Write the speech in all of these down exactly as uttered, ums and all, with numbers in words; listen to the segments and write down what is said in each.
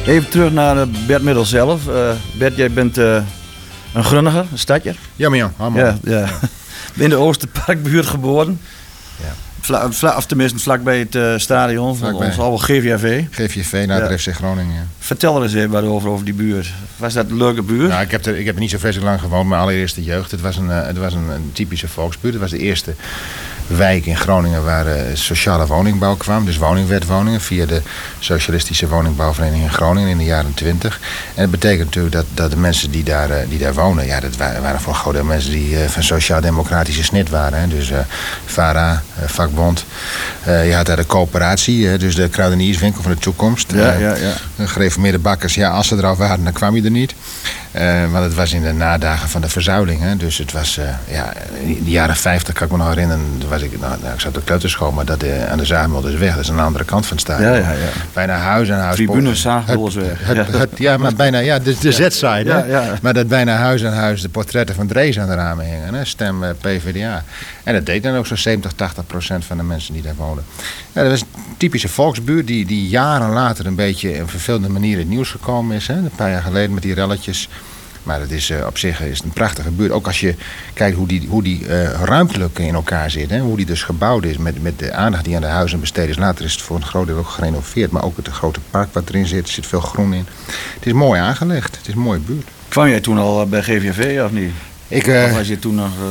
Even terug naar uh, Bert Middel zelf. Uh, Bert, jij bent uh, een Grunniger, een stadje. Ja, maar ja, allemaal. Ja, ja. In de Oosterparkbuurt geboren. Ja. Vla, vla, of tenminste vlakbij het uh, stadion van ons oude G V V. G V V naar ja. de F C Groningen. Ja. Vertel er eens even wat over, over die buurt. Was dat een leuke buurt? Nou, ik, heb er, ik heb er niet zo vreselijk lang gewoond, mijn allereerste jeugd. Het was een, uh, het was een, een typische volksbuurt. Het was de eerste wijk in Groningen waar uh, sociale woningbouw kwam. Dus woningwetwoningen via de Socialistische Woningbouwvereniging in Groningen in de jaren twintig. En dat betekent natuurlijk dat, dat de mensen die daar, uh, die daar wonen, ja, dat waren, waren voor een groot deel mensen die uh, van sociaal-democratische snit waren. Hè. Dus uh, VARA, uh, vakbond. Uh, je had daar de coöperatie, uh, dus de kruidenierswinkel van de toekomst. Ja, uh, ja, ja. De gereformeerde bakkers, ja, als ze er al waren, dan kwam je er niet. Uh, want het was in de nadagen van de verzuiling. Hè. Dus het was, uh, ja, in de jaren vijftig kan ik me nog herinneren. Was ik, nou, nou, ik zat op de kleuterschool, maar dat, uh, aan de Zaagmuldersweg, dat is aan de andere kant van het stadion. Ja, ja, ja. Bijna huis aan huis. Tribune Zaagmuldersweg. Het, het, het, ja, maar bijna, ja, de, de ja. Z-side. Ja, ja. Maar dat bijna huis aan huis de portretten van Drees aan de ramen hingen. Hè. Stem uh, P V D A. En dat deed dan ook zo'n zeventig, tachtig procent van de mensen die daar woonden. Ja, dat was een typische volksbuurt die, die jaren later een beetje op vervelende manier in het nieuws gekomen is. Hè. Een paar jaar geleden met die relletjes. Maar het is, uh, op zich is het een prachtige buurt. Ook als je kijkt hoe die, hoe die uh, ruimtelijk in elkaar zit. Hè? Hoe die dus gebouwd is met, met de aandacht die aan de huizen besteed is. Later is het voor een groot deel ook gerenoveerd. Maar ook het grote park wat erin zit. Er zit veel groen in. Het is mooi aangelegd. Het is een mooie buurt. Kwam jij toen al bij G V V of niet? Ik, uh, of was je toen nog... Uh...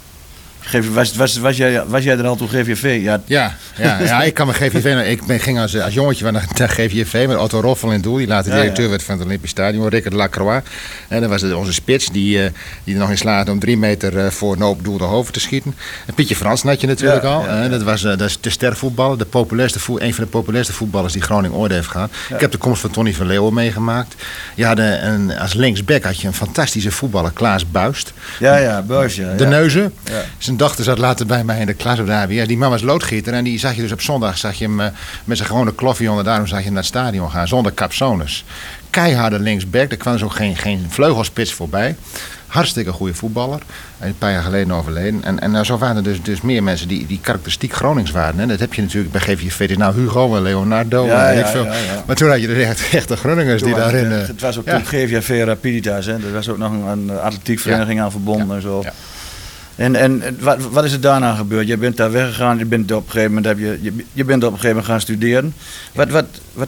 Was, was, was, jij, was jij er al toen G V V? Ja, ja, ja, ja, ik kan me G V V... Ik ben, ging als, als jongetje naar, naar G V V met Otto Roffel in het doel. Die later ja, directeur ja. werd van het Olympisch Stadion. Rickert Lacroix. En dat was het, onze spits die, uh, die er nog in slaagde om drie meter uh, voor een open doel de hoofd te schieten. En Pietje Fransen had je natuurlijk ja, al. Ja, ja. Uh, dat was uh, dat is de stervoetballer. De populairste vo- een van de populairste voetballers die Groningen ooit heeft gehad. Ja. Ik heb de komst van Tony van Leeuwen meegemaakt. Je had een, als linksback had je een fantastische voetballer, Klaas Buist. Ja, ja, Buist, ja. De ja. Neuzen. Ja. Zijn dochter zat later bij mij in de klas op de A B S. Die man was loodgieter en die zag je dus op zondag zag je hem uh, met zijn gewone kloffie onder de arm zag je hem naar het stadion gaan zonder capsones. Keiharde linksback, er kwam dus ook geen, geen vleugelspits voorbij. Hartstikke goede voetballer. Een paar jaar geleden overleden. En, en nou, zo waren er dus, dus meer mensen die, die karakteristiek Gronings waren. Hè. Dat heb je natuurlijk bij G V V. Het is nou Hugo en Leonardo. Ja, en ja, veel. Ja, ja. Maar toen had je dus echt echte Groningers toen die was daarin... Het, Uh, het was ook ja. toen G V V Rapiditas. Hè. Er was ook nog een, een atletiekvereniging ja. aan verbonden ja. en zo. Ja. En, en wat, wat is er daarna gebeurd? Je bent daar weggegaan, je bent op een gegeven moment, heb je, je, je bent op een gegeven moment gaan studeren. Wat, wat, wat,